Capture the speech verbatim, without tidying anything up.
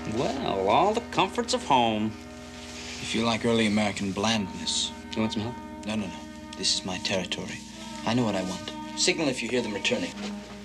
Well, all the comforts of home. If you like early American blandness. You want some help? No, no, no. This is my territory. I know what I want. Signal if you hear them returning.